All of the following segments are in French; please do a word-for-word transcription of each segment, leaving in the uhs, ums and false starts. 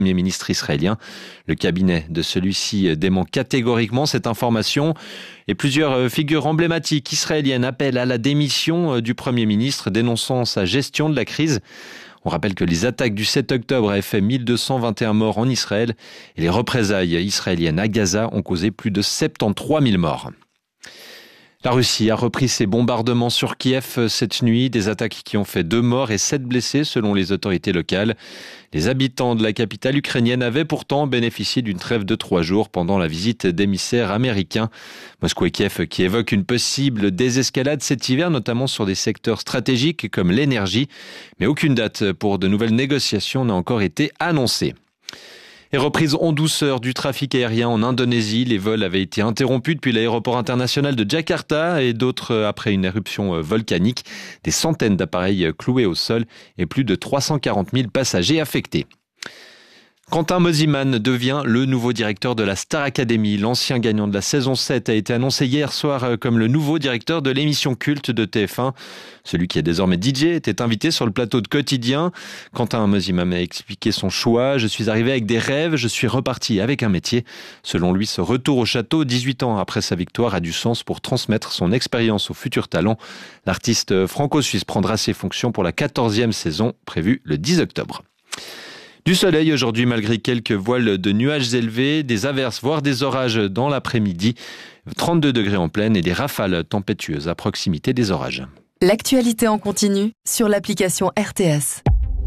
Premier ministre israélien. Le cabinet de celui-ci dément catégoriquement cette information et plusieurs figures emblématiques israéliennes appellent à la démission du Premier ministre, dénonçant sa gestion de la crise. On rappelle que les attaques du sept octobre avaient fait mille deux cent vingt et un morts en Israël et les représailles israéliennes à Gaza ont causé plus de soixante-treize mille morts. La Russie a repris ses bombardements sur Kiev cette nuit, des attaques qui ont fait deux morts et sept blessés selon les autorités locales. Les habitants de la capitale ukrainienne avaient pourtant bénéficié d'une trêve de trois jours pendant la visite d'émissaires américains. Moscou et Kiev qui évoquent une possible désescalade cet hiver, notamment sur des secteurs stratégiques comme l'énergie. Mais aucune date pour de nouvelles négociations n'a encore été annoncée. Et reprise en douceur du trafic aérien en Indonésie. Les vols avaient été interrompus depuis l'aéroport international de Jakarta et d'autres après une éruption volcanique. Des centaines d'appareils cloués au sol et plus de trois cent quarante mille passagers affectés. Quentin Mosimann devient le nouveau directeur de la Star Academy. L'ancien gagnant de la saison sept a été annoncé hier soir comme le nouveau directeur de l'émission culte de T F un. Celui qui est désormais D J était invité sur le plateau de Quotidien. Quentin Mosimann a expliqué son choix. « Je suis arrivé avec des rêves, je suis reparti avec un métier ». Selon lui, ce retour au château, dix-huit ans après sa victoire, a du sens pour transmettre son expérience aux futurs talents. L'artiste franco-suisse prendra ses fonctions pour la quatorzième saison, prévue le dix octobre. Du soleil aujourd'hui malgré quelques voiles de nuages élevés, des averses voire des orages dans l'après-midi, trente-deux degrés en pleine et des rafales tempétueuses à proximité des orages. L'actualité en continu sur l'application R T S.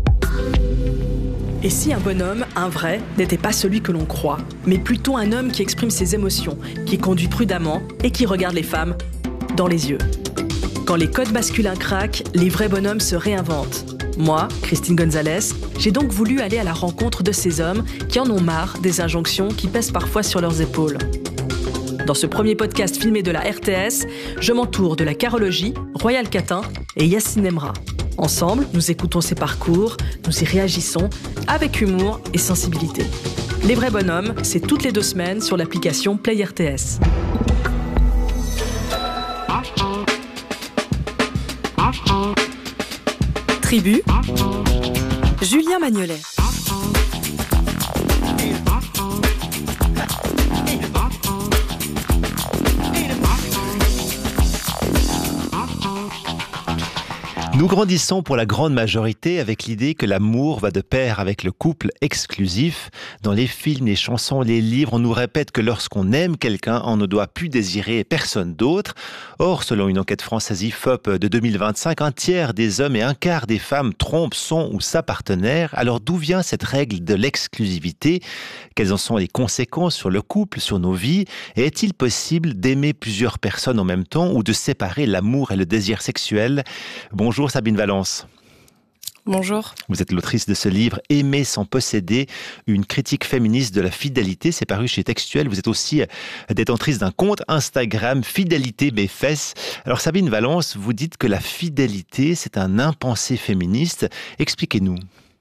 Et si un bonhomme, un vrai, n'était pas celui que l'on croit, mais plutôt un homme qui exprime ses émotions, qui conduit prudemment et qui regarde les femmes dans les yeux. Quand les codes masculins craquent, les vrais bonhommes se réinventent. Moi, Christine Gonzalez, j'ai donc voulu aller à la rencontre de ces hommes qui en ont marre des injonctions qui pèsent parfois sur leurs épaules. Dans ce premier podcast filmé de la R T S, je m'entoure de la carologie, Royal Catin et Yacine Emra. Ensemble, nous écoutons ces parcours, nous y réagissons avec humour et sensibilité. Les vrais bonhommes, c'est toutes les deux semaines sur l'application Play R T S. Tribu, Julien Magnolet. Nous grandissons pour la grande majorité avec l'idée que l'amour va de pair avec le couple exclusif. Dans les films, les chansons, les livres, on nous répète que lorsqu'on aime quelqu'un, on ne doit plus désirer personne d'autre. Or, selon une enquête française I F O P de deux mille vingt-cinq, un tiers des hommes et un quart des femmes trompent son ou sa partenaire. Alors d'où vient cette règle de l'exclusivité ? Quelles en sont les conséquences sur le couple, sur nos vies ? Et est-il possible d'aimer plusieurs personnes en même temps ou de séparer l'amour et le désir sexuel ? Bonjour Sabine Valence. Bonjour. Vous êtes l'autrice de ce livre « Aimer sans posséder », une critique féministe de la fidélité. C'est paru chez Textuel. Vous êtes aussi détentrice d'un compte Instagram « Fidélité mes fesses ». Alors Sabine Valence, vous dites que la fidélité, c'est un impensé féministe. Expliquez-nous.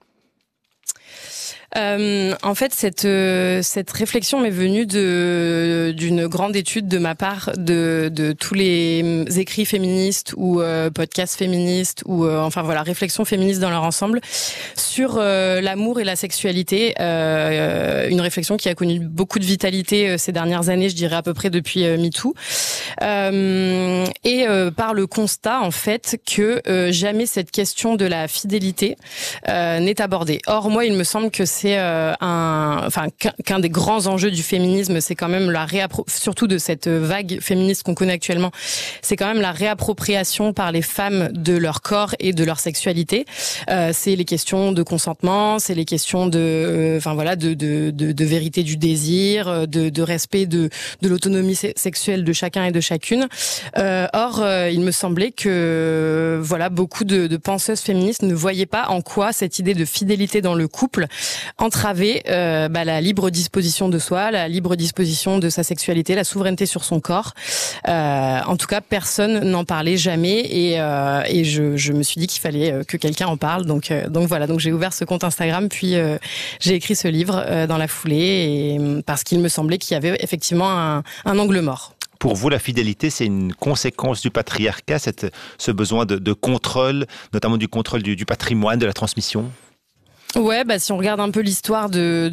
Euh, en fait, cette euh, cette réflexion m'est venue de d'une grande étude de ma part de de tous les écrits féministes ou euh, podcasts féministes ou euh, enfin voilà réflexions féministes dans leur ensemble sur euh, l'amour et la sexualité. Euh, une réflexion qui a connu beaucoup de vitalité euh, ces dernières années, je dirais à peu près depuis euh, MeToo, euh, et euh, par le constat en fait que euh, jamais cette question de la fidélité euh, n'est abordée. Or moi, il me semble que c'est C'est euh, un, enfin qu'un, qu'un des grands enjeux du féminisme, c'est quand même la réappro- surtout de cette vague féministe qu'on connaît actuellement, c'est quand même la réappropriation par les femmes de leur corps et de leur sexualité. Euh, c'est les questions de consentement, c'est les questions de, euh, enfin voilà, de, de, de, de vérité du désir, de, de respect de, de l'autonomie sexuelle de chacun et de chacune. Euh, or, euh, il me semblait que voilà, beaucoup de, de penseuses féministes ne voyaient pas en quoi cette idée de fidélité dans le couple entraver euh, bah, la libre disposition de soi, la libre disposition de sa sexualité, la souveraineté sur son corps. Euh, en tout cas, personne n'en parlait jamais et, euh, et je, je me suis dit qu'il fallait que quelqu'un en parle. Donc, euh, donc voilà, donc j'ai ouvert ce compte Instagram, puis euh, j'ai écrit ce livre euh, dans la foulée et, parce qu'il me semblait qu'il y avait effectivement un, un angle mort. Pour vous, la fidélité, c'est une conséquence du patriarcat, cette, ce besoin de, de contrôle, notamment du contrôle du, du patrimoine, de la transmission ? Ouais, bah si on regarde un peu l'histoire de